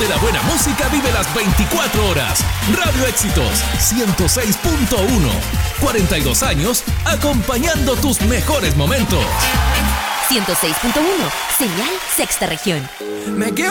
donde la buena música vive las 24 horas. Radio Éxitos 106.1. 42 años acompañando tus mejores momentos. 106.1, señal sexta región. Me